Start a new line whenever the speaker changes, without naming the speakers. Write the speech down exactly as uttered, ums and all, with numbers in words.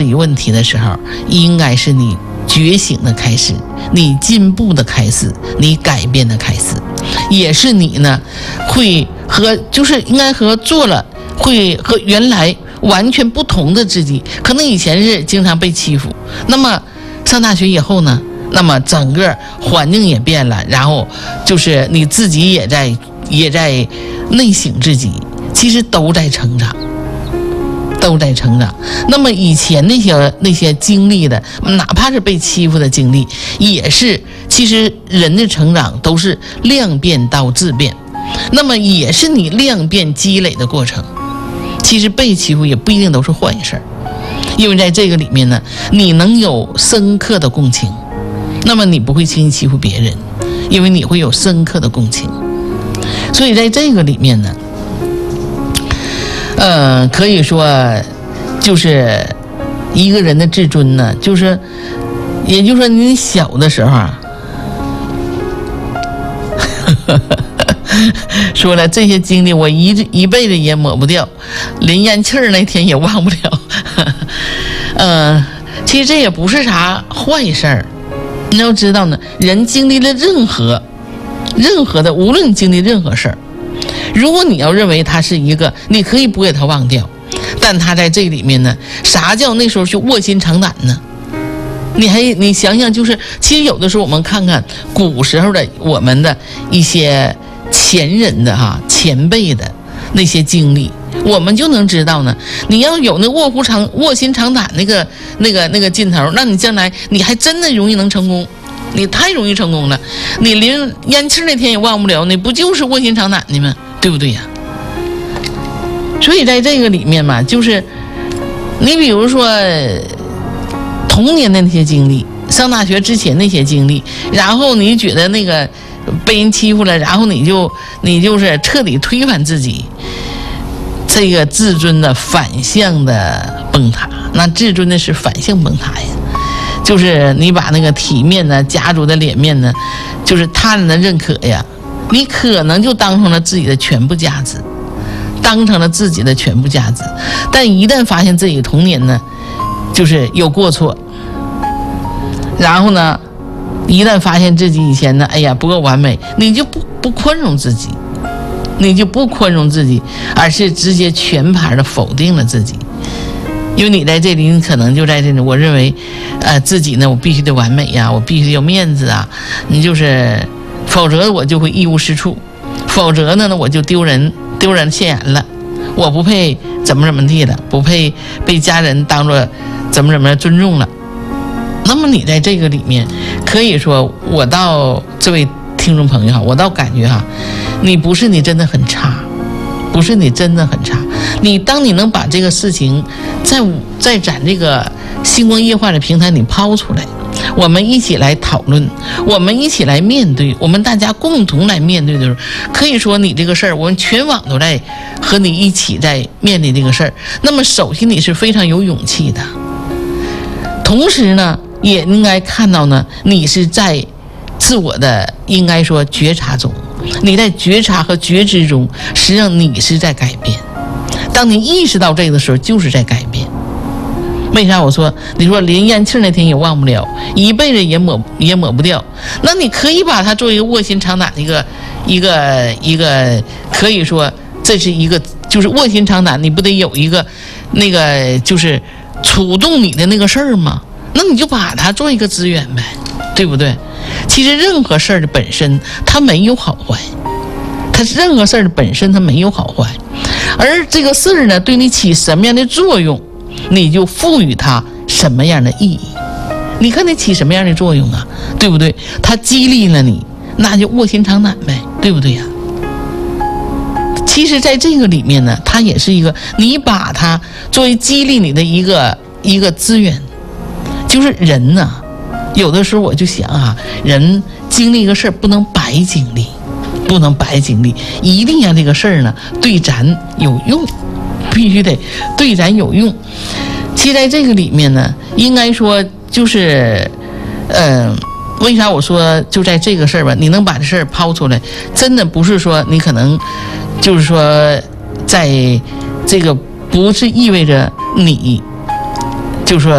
理问题的时候，应该是你觉醒的开始，你进步的开始，你改变的开始，也是你呢会和就是应该和做了会和原来完全不同的自己。可能以前是经常被欺负，那么上大学以后呢，那么整个环境也变了，然后就是你自己也在也在内省自己，其实都在成长，都在成长。那么以前那些那些经历的，哪怕是被欺负的经历，也是其实人的成长都是量变到质变，那么也是你量变积累的过程。其实被欺负也不一定都是坏事，因为在这个里面呢，你能有深刻的共情，那么你不会轻易欺负别人，因为你会有深刻的共情。所以在这个里面呢，呃，可以说就是一个人的自尊呢，就是也就是说你小的时候啊，说了这些经历我一一辈子也抹不掉，连咽气儿那天也忘不了。呃，其实这也不是啥坏事儿，你要知道呢，人经历了任何任何的，无论经历任何事儿，如果你要认为它是一个，你可以不给它忘掉，但它在这里面呢，啥叫那时候去卧薪尝胆呢？你还你想想，就是其实有的时候我们看看古时候的我们的一些前人的哈前辈的那些经历，我们就能知道呢，你要有那卧虎藏卧薪尝胆那个那个那个劲头，那你将来你还真的容易能成功。你太容易成功了，你连咽气那天也忘不了，你不就是卧薪尝胆的吗？对不对呀？所以在这个里面嘛，就是你比如说童年的那些经历，上大学之前那些经历，然后你觉得那个被人欺负了，然后你就你就是彻底推翻自己，这个自尊的反向的崩塌，那自尊的是反向崩塌呀。就是你把那个体面呢、家族的脸面呢，就是他人的认可呀，你可能就当成了自己的全部价值，当成了自己的全部价值。但一旦发现自己童年呢，就是有过错，然后呢，一旦发现自己以前呢，哎呀不够完美，你就不不宽容自己，你就不宽容自己，而是直接全盘的否定了自己。因为你在这里，你可能就在这里，我认为，呃，自己呢，我必须得完美呀，我必须有面子啊，你就是，否则我就会一无是处，否则呢，我就丢人丢人现眼了，我不配怎么怎么地了，不配被家人当作怎么怎么尊重了。那么你在这个里面，可以说，我到这位听众朋友哈，我倒感觉哈，你不是你真的很差。不是你真的很差，你当你能把这个事情在在咱这个星光夜话的平台里抛出来，我们一起来讨论，我们一起来面对，我们大家共同来面对的时候，可以说你这个事儿，我们全网都在和你一起在面对这个事儿。那么首先你是非常有勇气的，同时呢，也应该看到呢，你是在自我的应该说觉察中。你在觉察和觉知中，实际上你是在改变。当你意识到这个的时候，就是在改变。为啥我说你说连咽气那天也忘不了，一辈子也抹也抹不掉？那你可以把它做一个卧薪尝胆的一个一个一个，可以说这是一个就是卧薪尝胆，你不得有一个那个就是触动你的那个事儿吗？那你就把它做一个资源呗，对不对？其实任何事儿的本身它没有好坏，它任何事儿的本身它没有好坏，而这个事儿呢对你起什么样的作用，你就赋予它什么样的意义。你看你起什么样的作用啊，对不对？它激励了你，那就卧薪尝胆呗，对不对呀？其实在这个里面呢，它也是一个你把它作为激励你的一个一个资源。就是人呢、啊，有的时候我就想啊，人经历一个事儿不能白经历，不能白经历，一定要这个事儿呢对咱有用，必须得对咱有用。其实在这个里面呢，应该说就是，嗯、呃，为啥我说就在这个事儿吧，你能把这事儿抛出来，真的不是说你可能就是说在这个不是意味着你就说。